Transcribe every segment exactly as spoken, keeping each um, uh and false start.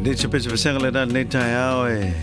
Ni se pese pese ngale na ni tai ao e.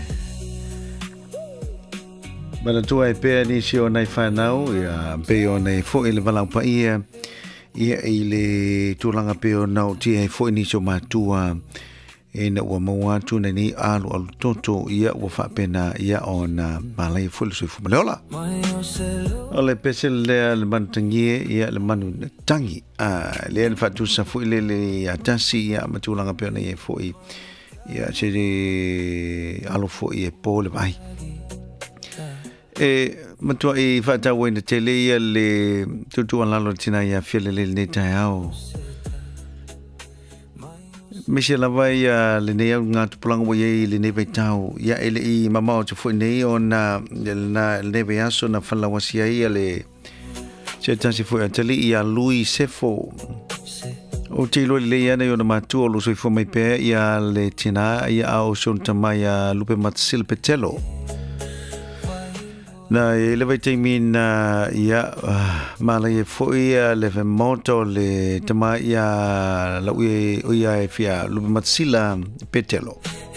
Mana tua e pea ni si o nai whanau, ia pe o nei fo i le walau pa ia, ia i le tūlanga pe o nau ti e fo i ni si o mātua, e na ua mawatu na ni alu alu toto, ia ua whapena, ia o na malai fo i le sui fu maleola. O le pese lea le manu tangie, ia le manu tangi, lea le whatu sa fo i le le atasi, ia ma tūlanga pe o nei e fo i, ia se le alu fo i e po le vai. E matua i whata wena te leia le tutua lalo tina ia whiale le ne tai au. Mise lawa ia le ne au ngā tupulanga wa iei le ne tau. Ia ele i mamao te fui nei o na le ne vei aso na whalawasi ia le se tansi fui atali ia lui sefo. O te ilo le ia nei o na matua lo soi fu mai pēr ia le tina ia au son tamai a lupe matsil petelo. Na e le vai teimi na ia mala e foi le moto le tama ia la ui ui e fia lu matsila petelo.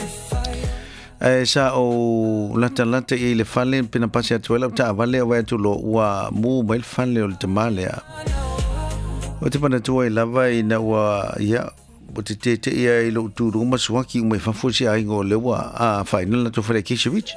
E sa o lata lata e le fale pena pasi atuela ta vale wa tu lo wa mu mai fale o le tama le. O te pana tu e lava i na wa ia o te te te ia i lo tu ruma suaki mai fafusi ai go le wa a final to fare kishivich.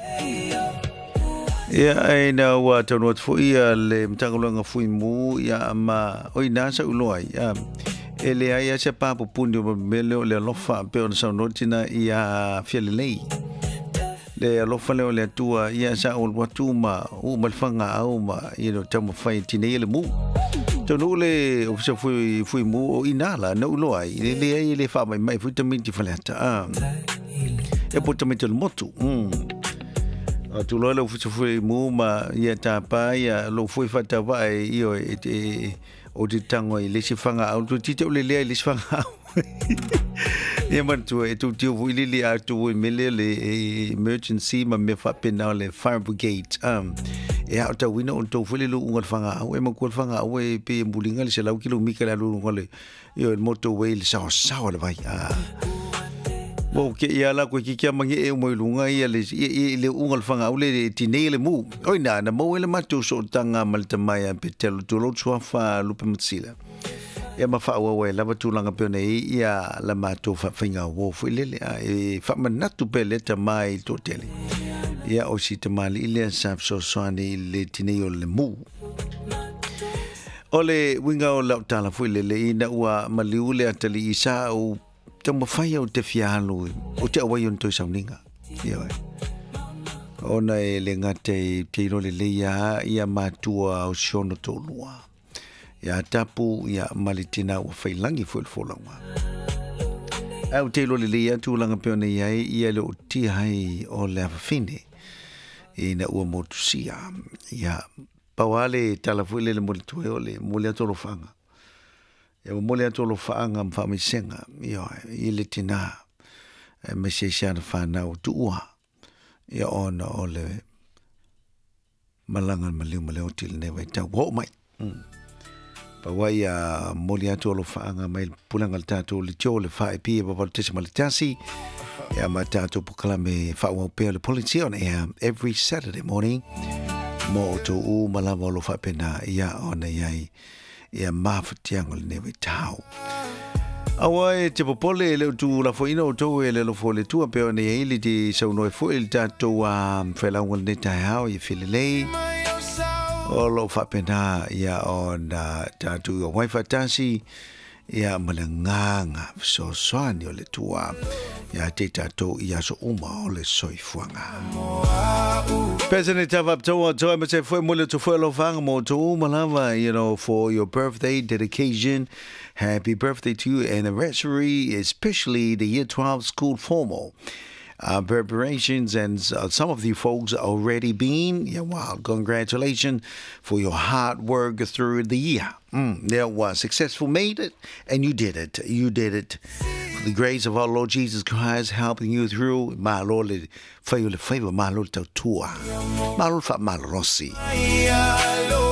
Ia ai na wa tonu at fo ia le mtangolanga fui mu ia ma oi nasa uloa ia ele ai se pa pupuni o mele le lofa pe on sa notina ia fiele lei le lofa le le tua ia sa o watu ma o malfanga au ma you know tamo fai tine le mu tonu le o se fui fui mu o inala no uloa le le ai le fa mai mai fu tamiti falata ah e potamito le motu mm tu lo lo fu fu mu ma ia tapa ia lo fu fata vai io e o di tango i le si fanga au tu tite o le le le si fanga ia man tu e tu tu fu le le a tu me le le emergency ma me fa pena le fire brigade um e a ta wino on to fu le lu un fanga au e ma ku fanga au e pe mbulinga le se lau kilo mika la lu ngole io il motorway le sa sa le vai ah Bo ke ia la ko ki kia mangi e mo lunga ia le i le ungal fanga ule tine le mu. Oi na na mo ele matu so tanga malta mai pe telo to lo tsua fa lupe matsila. Ia ma fa wa la batu langa pe nei ia la matu fa finga wo fu le le e fa manatu pe le ta mai to tele. Ia o si te mali ile sa so so ni le tine o le mu. Ole winga o la tala fu le le ina wa maliule atali isa o tamo fai o te fialu o te awai on toi sauninga ia wai ona e le ngate te iro le leia ia matua o siono tolua ia tapu ia malitina o failangi fo il folanga au te iro le leia tu langa peone ia ia le o ti hai o le afine ina ua motusia ia pawale talafuile le molitue o le mole atolofanga e o mole atolo faanga mfa misenga ia ile tina e me se siana fana o tua ia ona ole malanga maliu maleo til ne vai ta wo mai pa wai a mole atolo faanga mai pulanga tato le tole fa e pie ba tesi malitasi ia ma tato proclame fa o pe le policia on air every Saturday morning mo to u malava lo fa pena ia ona ia ia mafatianga le newe tau. Awa e te popole le tu la foina o tau e le lo fo le tua pe ona e ili di sau noe fo il tato a whelaunga le tai hao i while lei. O lo whapena ia o na tatu o waifatasi ia malanganga so soani o le tua ia te tato ia so uma o le soifuanga. President Tavap Toa Toa me se fue mole to fue lo fanga mo to malava you know for your birthday dedication. Happy birthday to you, anniversary, especially the year twelve school formal. Uh, preparations and uh, some of you folks already been. Yeah, wow, congratulations for your hard work through the year. Mm, there was successful, made it, and you did it. You did it. The grace of our Lord Jesus Christ helping you through. My Lord, favor, favor, my Lord, tua. My Lord, my Lord, Rossi.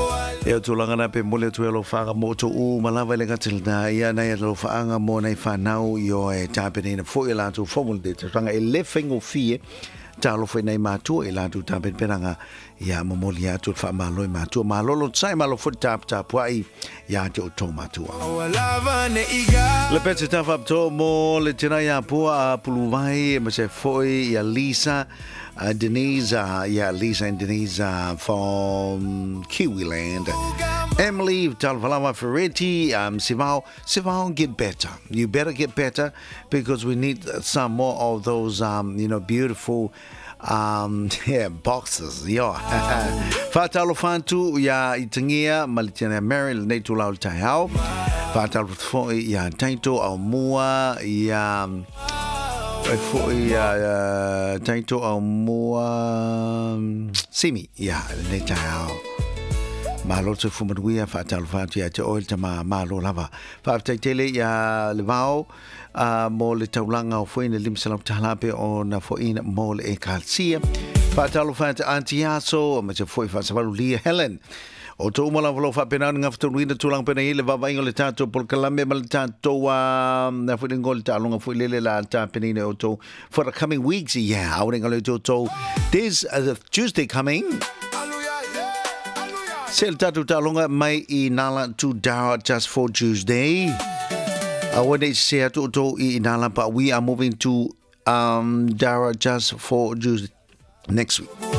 E o tūlanga na pe mole tu e lo whaanga mo to u malawa le katil na ia nei e lo whaanga mo nei whanau i o e tāpene na fo e la tu fomul de te ranga e le whengo fie ta lo whenei mātua e la tu tāpene penanga ia mamoli atu wha maloi mātua malolo tsai malo fo tap tap wai ia te o tō mātua. Le pete ta whapto mo le tira ia pua a puluwai e ma se foi ia Lisa Uh, Denise, uh, yeah, Lisa and Denise uh, from Kiwiland. Emily, Talvalawa Ferretti, um, Sivao, Sivao, get better. You better get better because we need some more of those, um, you know, beautiful um, yeah, boxes. Yeah. Fatalo Fantu, ya Itangia, Malitina Meryl, Nato Lau Tahao. Fatalo Fo, ya Taito, Almua, ya. Ai foi a taito au mua simi ya le tau malo se fu maduia fa tal fa tia te oil tama malo lava fa taitele ya levao a mo le taulanga o foi ne lim salam talape o na foi na mo e calcia fa tal fa antiaso ma se foi fa savalulia Helen o tō umala walo whapena nga whaturuina tūlang pena i le wawaingo le tātou pol kalambe ma le tātou na whuringo le tālonga whui lele la tāpenine o tō for the coming weeks yeah auringa le tō tō there's a Tuesday coming se le tātou tālonga mai i nala to Dara just for Tuesday a wene se atu tō i nala but we are moving to um, Dara just for Tuesday next week.